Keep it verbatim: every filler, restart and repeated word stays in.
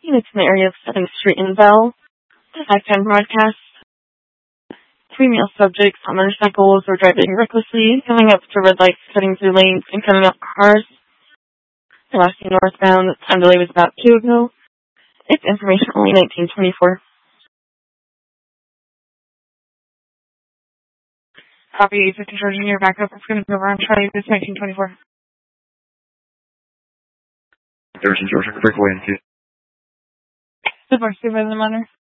Units in the area of seventh Street in Bell. Dispatch and broadcast. Three male subjects on motorcycles were driving recklessly, coming up to red lights, cutting through lanes, and cutting out cars. The last seen northbound, the time delay was about two ago. It's information only nineteen twenty-four. Copy, fifty Georgia, your backup. It's going to go around Charlie. This nineteen twenty-four. There's a Georgia breakaway in two. Good morning, Supervisor Munner.